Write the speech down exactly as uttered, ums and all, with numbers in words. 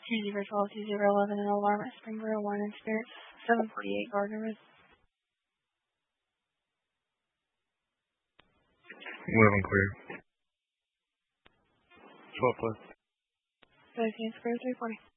two zero twelve two zero eleven and alarm at Springboro Wine and Spirits, seven forty-eight Gardner Road. eleven clear. twelve plus. thirteen Square three forty.